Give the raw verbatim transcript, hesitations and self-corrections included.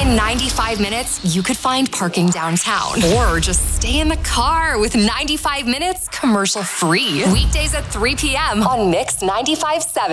In ninety-five minutes, you could find parking downtown or just stay in the car with ninety-five minutes commercial free. Weekdays at three p.m. on Mix ninety-five point seven.